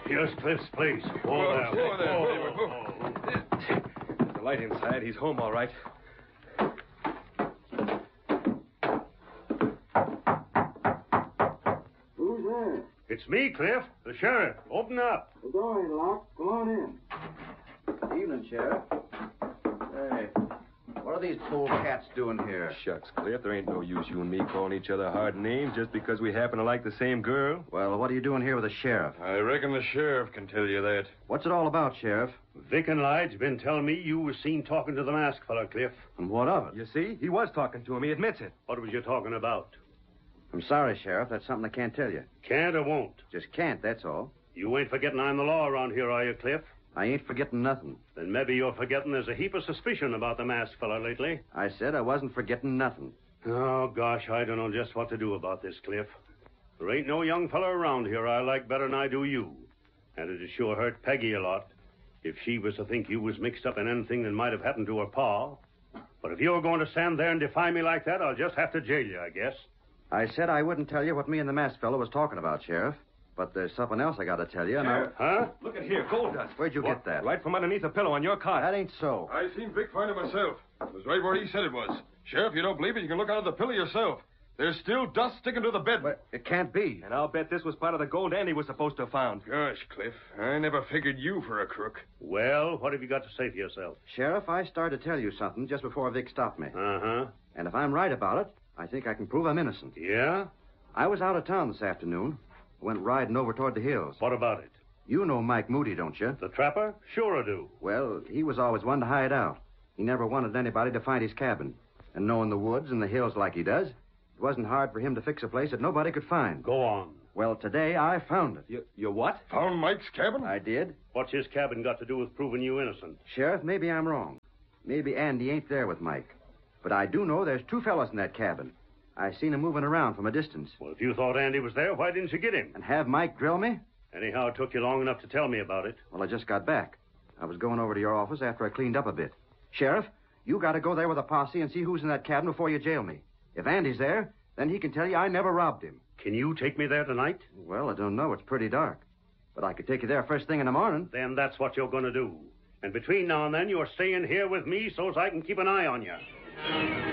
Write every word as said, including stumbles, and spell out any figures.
Here's Cliff's place. Oh, Whoa, there. whoa, there. Oh, Whoa, oh. There's a light inside. He's home, all right. Who's there? It's me, Cliff, the sheriff. Open up. The door ain't locked. Go on in. Evening, Sheriff. Hey, what are these fool cats doing here? Shucks, Cliff, there ain't no use you and me calling each other hard names just because we happen to like the same girl. Well, what are you doing here with the sheriff? I reckon the sheriff can tell you that. What's it all about, Sheriff? Vic and Lide's been telling me you was seen talking to the masked fella, Cliff. And what of it? You see? He was talking to him. He admits it. What was you talking about? I'm sorry, Sheriff. That's something I can't tell you. Can't or won't? Just can't, that's all. You ain't forgetting I'm the law around here, are you, Cliff? I ain't forgetting nothing. Then maybe you're forgetting there's a heap of suspicion about the masked fella lately. I said I wasn't forgetting nothing. Oh, gosh, I don't know just what to do about this, Cliff. There ain't no young fella around here I like better than I do you. And it'd sure hurt Peggy a lot if she was to think you was mixed up in anything that might have happened to her pa. But if you're going to stand there and defy me like that, I'll just have to jail you, I guess. I said I wouldn't tell you what me and the masked fellow was talking about, Sheriff. But there's something else I got to tell you, and I... Huh? Look at here, gold dust. Where'd you What? get that? Right from underneath a pillow on your cot. That ain't so. I seen Vic find it myself. It was right where he said it was. Sheriff, you don't believe it, you can look under the pillow yourself. There's still dust sticking to the bed. But it can't be. And I'll bet this was part of the gold Andy was supposed to have found. Gosh, Cliff, I never figured you for a crook. Well, what have you got to say for yourself? Sheriff, I started to tell you something just before Vic stopped me. Uh-huh. And if I'm right about it, I think I can prove I'm innocent. Yeah? I was out of town this afternoon. Went riding over toward the hills. What about it? You know Mike Moody, don't you? The trapper? Sure I do. Well, he was always one to hide out. He never wanted anybody to find his cabin. And knowing the woods and the hills like he does, it wasn't hard for him to fix a place that nobody could find. Go on. Well, today I found it. You, you what? Found Mike's cabin? I did. What's his cabin got to do with proving you innocent? Sheriff, maybe I'm wrong. Maybe Andy ain't there with Mike. But I do know there's two fellas in that cabin. I seen him moving around from a distance. Well, if you thought Andy was there, why didn't you get him? And have Mike drill me? Anyhow, it took you long enough to tell me about it. Well, I just got back. I was going over to your office after I cleaned up a bit. Sheriff, you got to go there with a posse and see who's in that cabin before you jail me. If Andy's there, then he can tell you I never robbed him. Can you take me there tonight? Well, I don't know. It's pretty dark. But I could take you there first thing in the morning. Then that's what you're going to do. And between now and then, you're staying here with me so's I can keep an eye on you.